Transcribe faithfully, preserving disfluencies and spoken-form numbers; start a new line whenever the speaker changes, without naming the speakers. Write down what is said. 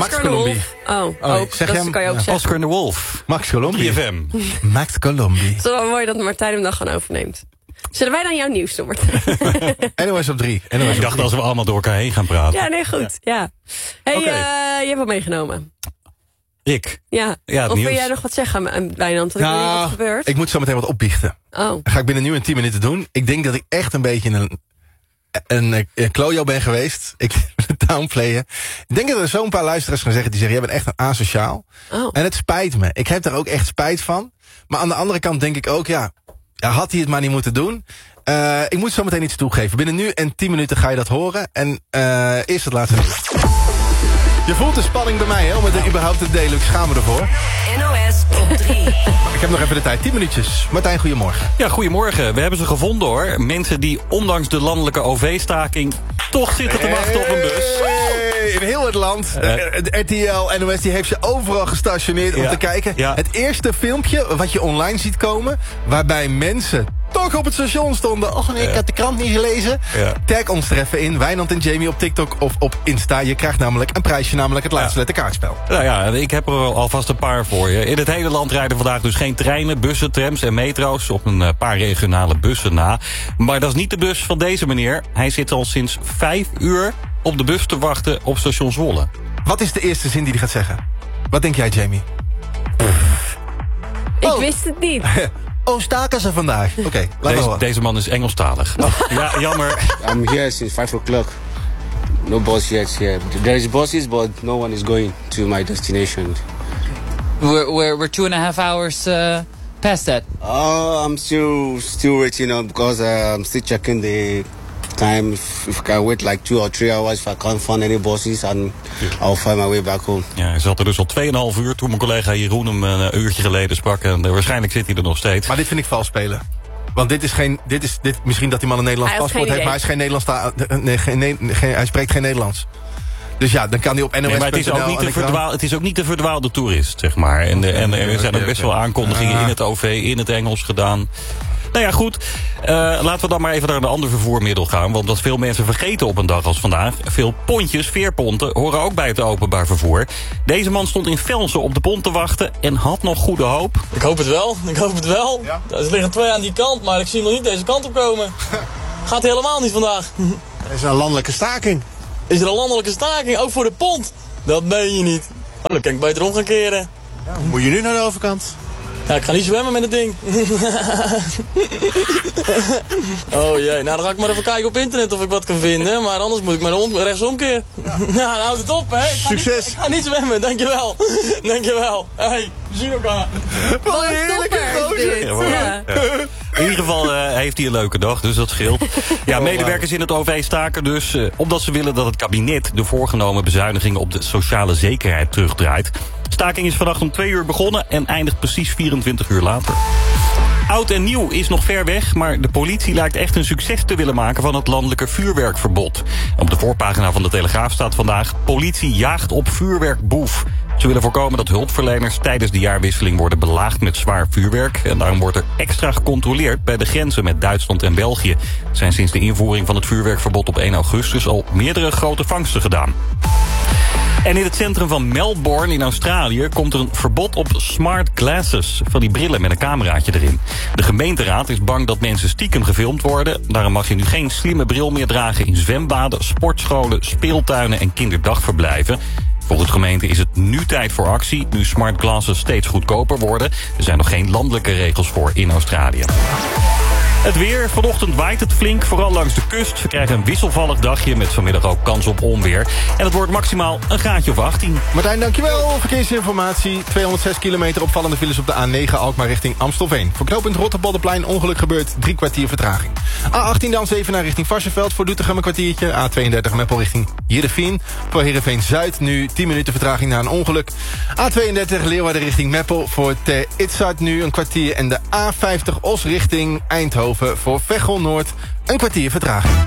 Max Colombi.
Oh,
oh
ook.
zeg
dat
hem,
kan je ook
ja.
zeggen.
Oscar en de Wolf.
Max Colombi.
drie F M.
Max Colombi.
Het is wel mooi dat Martijn hem dan gewoon overneemt. Zullen wij dan jouw nieuws doen, Martijn?
N O S op drie. N O S
Ik
op
dacht
drie.
als we allemaal door elkaar heen gaan praten.
Ja, nee, goed. Ja. Hey,
Oké.
okay. uh, je hebt wat meegenomen.
Ik?
Ja.
Ja, het
of wil
nieuws.
jij nog wat zeggen, Wijnand? Dat ik weet niet wat er gebeurt.
Ik moet zo meteen wat opbiechten.
Oh.
Dat ga ik binnen nu en tien minuten doen. Ik denk dat ik echt een beetje een, een, een klojo ben geweest. Ik downplayen. Ik denk dat er zo'n paar luisteraars gaan zeggen die zeggen, jij bent echt een asociaal.
Oh.
En het spijt me. Ik heb er ook echt spijt van. Maar aan de andere kant denk ik ook, ja, ja had hij het maar niet moeten doen. Uh, ik moet zo meteen iets toegeven. Binnen nu en tien minuten ga je dat horen. En uh, eerst het laatste nieuws. Je voelt de spanning bij mij, hè, om het er überhaupt te delen. Ik schaam me ervoor.
N O S op drie.
Ik heb nog even de tijd. tien minuutjes. Martijn, goedemorgen.
Ja, goedemorgen. We hebben ze gevonden hoor. Mensen die ondanks de landelijke O V-staking toch zitten te wachten op een bus.
Hey, in heel het land. Uh, R T L, N O S, die heeft ze overal gestationeerd om
Ja,
te kijken.
ja.
Het eerste filmpje wat je online ziet komen, waarbij mensen toch op het station stonden. Och nee, ik had de krant niet gelezen.
Ja.
Tag ons er even in. Wijnand en Jamie op TikTok of op Insta. Je krijgt namelijk een prijsje, namelijk het laatste
Ja.
letter kaartspel.
Nou ja, ik heb er alvast een paar voor je. In het hele land rijden vandaag dus geen treinen, bussen, trams en metro's. Op een paar regionale bussen na. Maar dat is niet de bus van deze meneer. Hij zit al sinds vijf uur op de bus te wachten op station Zwolle.
Wat is de eerste zin die hij gaat zeggen? Wat denk jij, Jamie?
Ik
Oh.
wist het niet.
Oh, staken ze vandaag? Oké, okay, laten we
Deze,
horen.
deze man is Engelstalig. Ja, jammer.
I'm here since five o'clock. No bus yet here. There is buses, but no one is going to my destination.
We're, we're, we're two and a half hours uh, past that.
Oh, I'm still still waiting on because uh, I'm still checking the time. If, if I can wait like two or three hours, if I can't find any buses, and I'll find my way back home.
Ja, hij zat er dus al tweeënhalf uur toen mijn collega Jeroen hem een uurtje geleden sprak. En waarschijnlijk zit hij er nog steeds.
Maar dit vind ik vals spelen. Want dit is geen. Dit is, dit, misschien dat die man een Nederlands
Hij had
paspoort
geen
heeft, maar hij, is geen Nederlands ta- nee, geen, nee, geen, hij spreekt geen Nederlands. Dus ja, dan kan hij op N O S.
Nee, maar het is, ook niet de verdwaal, het is ook niet de verdwaalde toerist, zeg maar. En, de, en er zijn ook best wel aankondigingen in het O V, in het Engels gedaan. Nou ja, goed. Uh, laten we dan maar even naar een ander vervoermiddel gaan. Want wat veel mensen vergeten op een dag als vandaag. Veel pontjes, veerponten, horen ook bij het openbaar vervoer. Deze man stond in Velsen op de pont te wachten en had nog goede hoop.
Ik hoop het wel, ik hoop het wel.
Ja?
Er liggen twee aan die kant, maar ik zie hem nog niet deze kant op komen. Gaat helemaal niet vandaag.
Er is een landelijke staking.
Is er een landelijke staking, ook voor de pont? Dat meen je niet. Oh, dan kan ik beter om gaan keren.
Ja, hoe moet je nu naar de overkant?
Ja, ik ga niet zwemmen met het ding. Oh jee, nou dan ga ik maar even kijken op internet of ik wat kan vinden. Maar anders moet ik maar om, rechtsomkeer. Ja, nou houd het op hè. Ik ga
Succes.
Niet, ik ga niet zwemmen, dankjewel. Dankjewel. Hey, we zien elkaar.
Wat
Wat
een heerlijke
topper
gozer.
is dit.
Ja, maar-
Ja.
Ja. In ieder geval uh, heeft hij een leuke dag, dus dat scheelt. Ja, medewerkers in het O V staken dus uh, omdat ze willen dat het kabinet de voorgenomen bezuinigingen op de sociale zekerheid terugdraait. Staking is vannacht om twee uur begonnen en eindigt precies vierentwintig uur later. Oud en nieuw is nog ver weg, maar de politie lijkt echt een succes te willen maken van het landelijke vuurwerkverbod. Op de voorpagina van de Telegraaf staat vandaag: politie jaagt op vuurwerkboef. Ze willen voorkomen dat hulpverleners tijdens de jaarwisseling worden belaagd met zwaar vuurwerk. En daarom wordt er extra gecontroleerd bij de grenzen met Duitsland en België. Er zijn sinds de invoering van het vuurwerkverbod op één augustus al meerdere grote vangsten gedaan. En in het centrum van Melbourne in Australië komt er een verbod op smart glasses. Van die brillen met een cameraatje erin. De gemeenteraad is bang dat mensen stiekem gefilmd worden. Daarom mag je nu geen slimme bril meer dragen in zwembaden, sportscholen, speeltuinen en kinderdagverblijven. Volgens de gemeente is het nu tijd voor actie, nu smart glasses steeds goedkoper worden. Er zijn nog geen landelijke regels voor in Australië. Het weer. Vanochtend waait het flink, vooral langs de kust. We krijgen een wisselvallig dagje met vanmiddag ook kans op onweer. En het wordt maximaal een graadje of achttien.
Martijn, dankjewel. Verkeersinformatie. tweehonderdzes kilometer opvallende files op de A negen Alkmaar richting Amstelveen. Voor knooppunt Rotterpolderplein ongeluk gebeurt, drie kwartier vertraging. A achttien dan zeven naar richting Varsseveld, voor Doetinchem een kwartiertje. A tweeëndertig Meppel richting Heerenveen. Voor Heerenveen Zuid nu tien minuten vertraging na een ongeluk. A tweeëndertig Leeuwarden richting Meppel voor Ter Itzart nu een kwartier. En de A vijftig Os richting Eindhoven voor Veghel Noord een kwartier vertraging.